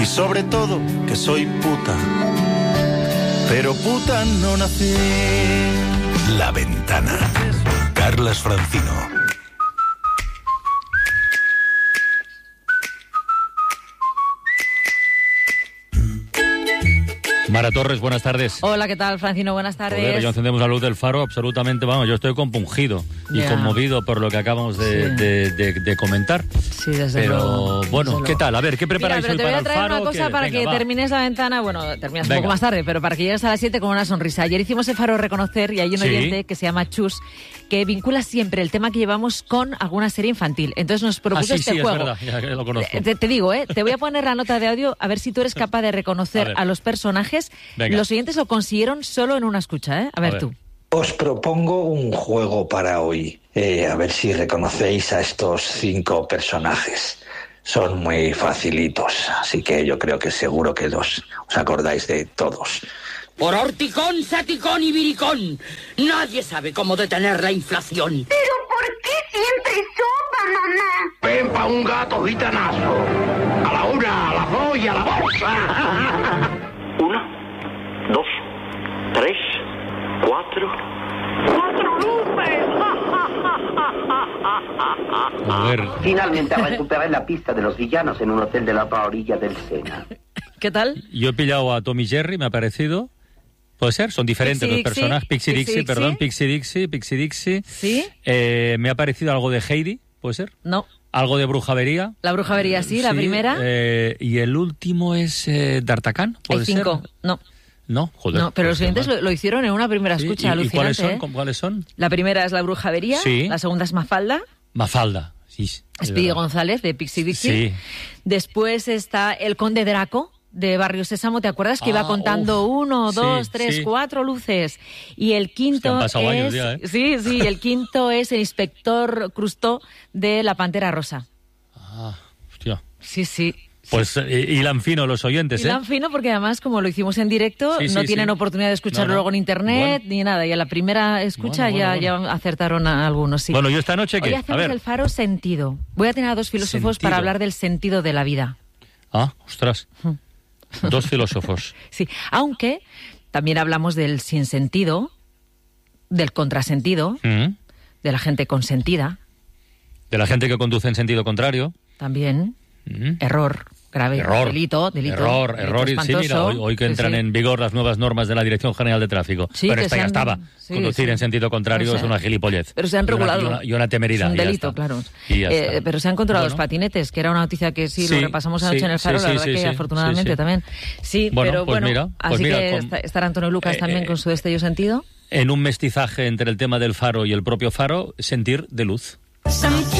y sobre todo que soy puta, pero puta no nací. La Ventana. Carles Francino. Mara Torres, buenas tardes. Hola, ¿qué tal, Francino? Buenas tardes. Joder, ya encendemos la luz del faro, absolutamente, vamos, yo estoy compungido y conmovido por lo que acabamos de comentar. Sí, desde luego. Pero, bueno, ¿qué tal? A ver, ¿qué preparáis hoy para el faro? Te voy a traer una cosa para que termines la ventana, bueno, terminas un poco más tarde, pero para que llegues a las 7 con una sonrisa. Ayer hicimos el faro Reconocer y hay un oyente que se llama Chus, que vincula siempre el tema que llevamos con alguna serie infantil. Entonces nos propuso este juego. Es verdad, ya lo conozco. Te digo, te voy a poner la nota de audio a ver si tú eres capaz de reconocer a los personajes. Venga. Los oyentes lo consiguieron solo en una escucha, ¿eh? A ver tú. Os propongo un juego para hoy. A ver si reconocéis a estos 5 personajes. Son muy facilitos, así que yo creo que seguro que os acordáis de todos. Por Horticón, Saticón y Viricón, nadie sabe cómo detener la inflación. ¿Pero por qué siempre sopa, mamá? Ven pa' un gato gitanazo. A la una, a las 2 y a la bolsa. 1, 2, 3, 4. ¡4 luces! A ver. Finalmente recuperé la pista de los villanos en un hotel de la otra orilla del Sena. ¿Qué tal? Yo he pillado a Tom y Jerry, me ha parecido. ¿Puede ser? Son diferentes los personajes. Pixie Dixie. ¿Sí? Me ha parecido algo de Heidi, ¿puede ser? No. Algo de Brujavería. La Brujavería, sí, la primera. Y el último es D'Artagnan, ¿puede ser? Hay 5, no. No, joder. No, pero los oyentes lo hicieron en una primera escucha, ¿Y alucinante. cuáles son? La primera es La Brujavería, sí. La segunda es Mafalda. Mafalda, sí. Speedy González, de Pixie Dixie. Sí. Después está El Conde Draco, de Barrio Sésamo, ¿te acuerdas? Que iba contando 1, 2, 3, 4 luces. Y el quinto han pasado años ya, ¿eh? Sí, el quinto es el Inspector Crustó de La Pantera Rosa. Ah, hostia. Sí. Pues hilan fino los oyentes, hilan fino porque además, como lo hicimos en directo, no tienen oportunidad de escucharlo luego en internet ni nada. Y a la primera escucha ya acertaron a algunos, sí. Bueno, ¿y esta noche qué? Hoy hacemos el faro sentido. Voy a tener a 2 filósofos para hablar del sentido de la vida. Ah, ostras. 2 filósofos. Sí, aunque también hablamos del sinsentido, del contrasentido, de la gente consentida. De la gente que conduce en sentido contrario. También. Error. Grave. Delito. Error. Sí, mira, hoy que entran en vigor las nuevas normas de la Dirección General de Tráfico. Sí, pero esta ya estaba. Conducir en sentido contrario es una gilipollez. Pero se han regulado. Y una temeridad. Es un delito, claro. Pero se han controlado los patinetes, que era una noticia que lo repasamos anoche en el faro, la verdad que afortunadamente también. Sí, pero pues bueno, así que estará Antonio Lucas también con su destello sentido. En un mestizaje entre el tema del faro y el propio faro, sentir de luz.